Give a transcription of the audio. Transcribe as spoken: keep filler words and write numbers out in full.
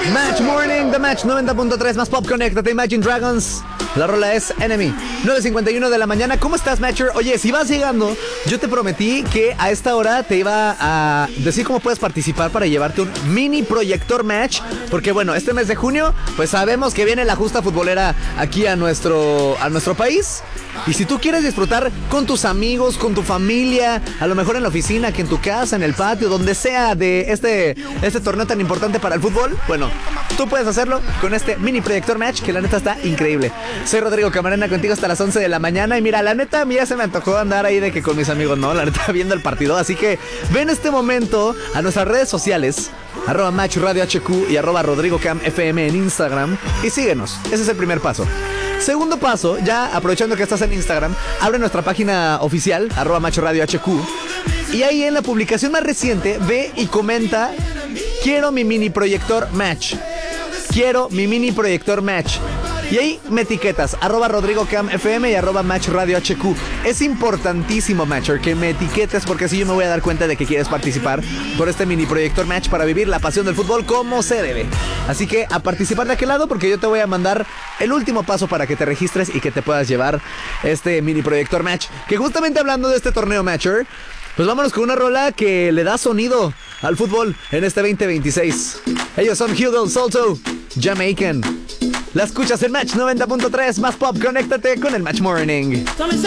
Match Morning, The Match noventa punto tres más pop, conéctate, Imagine Dragons. La rola es Enemy, nueve cincuenta y uno de la mañana. ¿Cómo estás, Matcher? Oye, si vas llegando, yo te prometí que a esta hora te iba a decir cómo puedes participar para llevarte un mini proyector match. Porque bueno, este mes de junio, pues sabemos que viene la justa futbolera aquí a nuestro, a nuestro país. Y si tú quieres disfrutar con tus amigos, con tu familia, a lo mejor en la oficina, que en tu casa, en el patio, donde sea de este, este torneo tan importante para el fútbol, bueno, tú puedes hacerlo con este mini proyector match, que la neta está increíble. Soy Rodrigo Camarena, contigo hasta las once de la mañana. Y mira, la neta, a mí ya se me antojó andar ahí de que con mis amigos, no, la neta, viendo el partido. Así que ven este momento a nuestras redes sociales, arroba Match Radio H Q y arroba Rodrigo Cam F M en Instagram, y síguenos. Ese es el primer paso. Segundo paso, ya aprovechando que estás en Instagram, abre nuestra página oficial, arroba Match Radio H Q, y ahí en la publicación más reciente, ve y comenta: quiero mi mini proyector match. Quiero mi mini proyector match. Y ahí me etiquetas, arroba Rodrigo Cam F M y arroba Match Radio H Q. Es importantísimo, Matcher, que me etiquetes, porque así yo me voy a dar cuenta de que quieres participar por este mini proyector match para vivir la pasión del fútbol como se debe. Así que a participar de aquel lado, porque yo te voy a mandar el último paso para que te registres y que te puedas llevar este mini proyector match. Que justamente hablando de este torneo, Matcher, pues vámonos con una rola que le da sonido al fútbol en este veinte veintiséis. Ellos son Hugo Salto, Jamaican. La escuchas en Match noventa punto tres, más pop, conéctate con el Match Morning.